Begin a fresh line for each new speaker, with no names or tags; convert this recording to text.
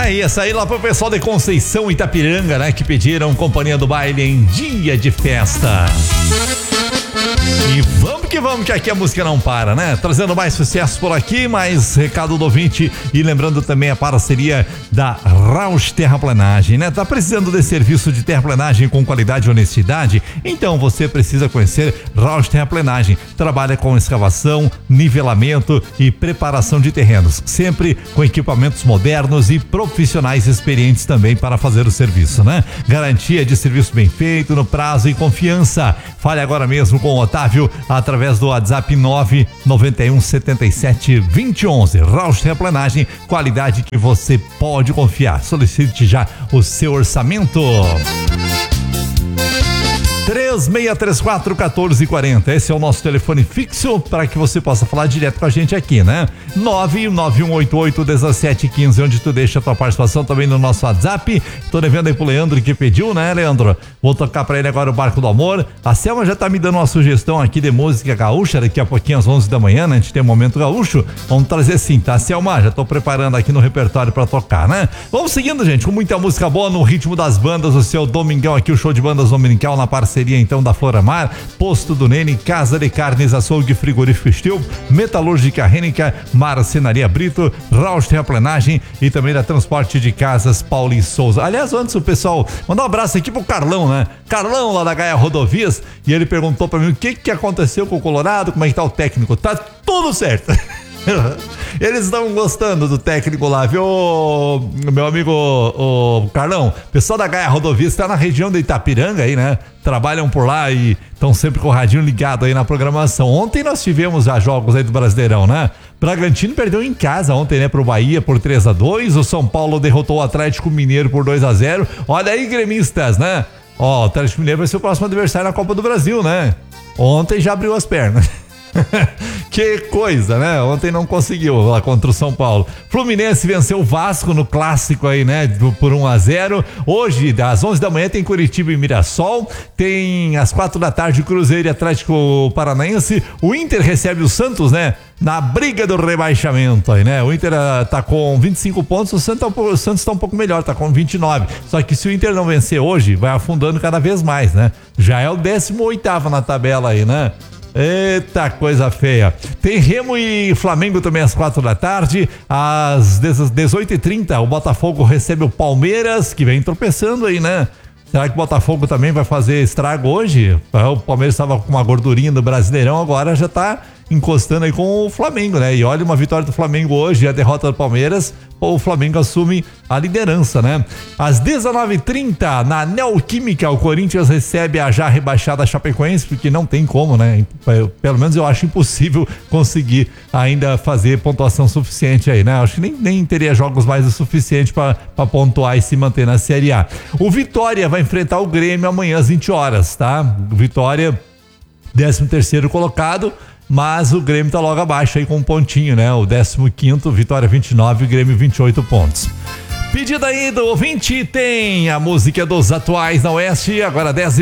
Aí, essa aí lá pro pessoal de Conceição Itapiranga, né? Que pediram companhia do baile em dia de festa. E vamos que aqui a música não para, né? Trazendo mais sucesso por aqui, mais recado do ouvinte e lembrando também a parceria da Rausch Terraplanagem, né? Tá precisando de serviço de terraplanagem com qualidade e honestidade? Então você precisa conhecer Rausch Terraplanagem. Trabalha com escavação, nivelamento e preparação de terrenos, sempre com equipamentos modernos e profissionais experientes também para fazer o serviço, né? Garantia de serviço bem feito, no prazo e confiança. Fale agora mesmo com o Otávio através do WhatsApp 991 77 2011. Rausch Terraplanagem, qualidade que você pode confiar. Solicite já o seu orçamento. 3634-1440. Esse é o nosso telefone fixo para que você possa falar direto com a gente aqui, né? 991881715, onde tu deixa a tua participação também no nosso WhatsApp. Tô devendo aí pro Leandro que pediu, né, Leandro? Vou tocar pra ele agora o Barco do Amor. A Selma já tá me dando uma sugestão aqui de música gaúcha, daqui a pouquinho às 11 da manhã, né? A gente tem um momento gaúcho. Vamos trazer sim, tá, Selma? Já tô preparando aqui no repertório pra tocar, né? Vamos seguindo, gente, com muita música boa no ritmo das bandas, o seu domingão aqui, o show de bandas dominical na parceria então da Floramar, Posto do Nene, Casa de Carnes, Açougue, Frigorífico Estil, Metalúrgica Rênica, Marcenaria Brito, Rausch Terraplanagem e também da Transporte de Casas Paulo e Souza. Aliás, antes o pessoal, mandar um abraço aqui pro Carlão, né? Carlão lá da Gaia Rodovias, e ele perguntou pra mim o que aconteceu com o Colorado, como é que tá o técnico. Tá tudo certo. Eles estão gostando do técnico lá, viu, meu amigo o Carlão? Pessoal da Gaia Rodovia está na região de Itapiranga aí, né? Trabalham por lá e estão sempre com o radinho ligado aí na programação. Ontem nós tivemos já jogos aí do Brasileirão, né? Bragantino perdeu em casa ontem, né, pro Bahia por 3-2. O São Paulo derrotou o Atlético Mineiro por 2-0. Olha aí, gremistas, né? Ó, o Atlético Mineiro vai ser o próximo adversário na Copa do Brasil, né? Ontem já abriu as pernas. Que coisa, né? Ontem não conseguiu lá contra o São Paulo. Fluminense venceu o Vasco no clássico aí, né? Por 1-0. Hoje, às 11 da manhã, tem Curitiba e Mirassol. Tem às 4 da tarde Cruzeiro e Atlético Paranaense. O Inter recebe o Santos, né? Na briga do rebaixamento aí, né? O Inter tá com 25 pontos, o Santos tá um pouco melhor, tá com 29. Só que se o Inter não vencer hoje, vai afundando cada vez mais, né? Já é o 18º na tabela aí, né? Eita, coisa feia. Tem Remo e Flamengo também às 4 da tarde. Às 18h30, o Botafogo recebe o Palmeiras, que vem tropeçando aí, né? Será que o Botafogo também vai fazer estrago hoje? O Palmeiras estava com uma gordurinha do Brasileirão, agora já tá encostando aí com o Flamengo, né? E olha, uma vitória do Flamengo hoje e a derrota do Palmeiras, o Flamengo assume a liderança, né? Às 19h30, na Neoquímica, o Corinthians recebe a já rebaixada Chapecoense, porque não tem como, né? Pelo menos eu acho impossível conseguir ainda fazer pontuação suficiente aí, né? Acho que nem teria jogos mais o suficiente para pontuar e se manter na Série A. O Vitória vai enfrentar o Grêmio amanhã às 20 horas, tá? Vitória, 13º colocado, mas o Grêmio tá logo abaixo aí com um pontinho, né? O 15º, Vitória 29, o Grêmio 28 pontos. Pedida aí do ouvinte, tem a música dos atuais na Oeste, agora 10h